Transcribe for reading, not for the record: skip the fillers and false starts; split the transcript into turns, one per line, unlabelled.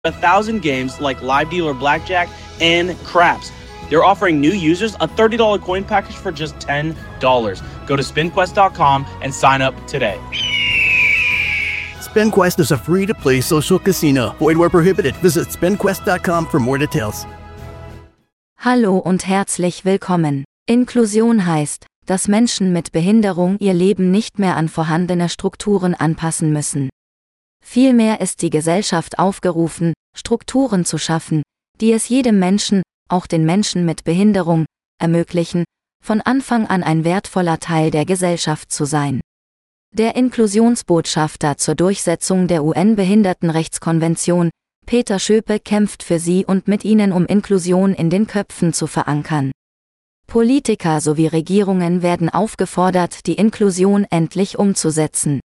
1,000 games like Live Dealer Blackjack and Craps. They're offering new users a $30 coin package for just $10. Go to SpinQuest.com and sign up today.
SpinQuest is a free-to-play social casino. Void where prohibited. Visit SpinQuest.com for more details.
Hallo und herzlich willkommen. Inklusion heißt, dass Menschen mit Behinderung ihr Leben nicht mehr an vorhandene Strukturen anpassen müssen. Vielmehr ist die Gesellschaft aufgerufen, Strukturen zu schaffen, die es jedem Menschen, auch den Menschen mit Behinderung, ermöglichen, von Anfang an ein wertvoller Teil der Gesellschaft zu sein. Der Inklusionsbotschafter zur Durchsetzung der UN-Behindertenrechtskonvention, Peter Schöpe, kämpft für sie und mit ihnen, um Inklusion in den Köpfen zu verankern. Politiker sowie Regierungen werden aufgefordert, die Inklusion endlich umzusetzen.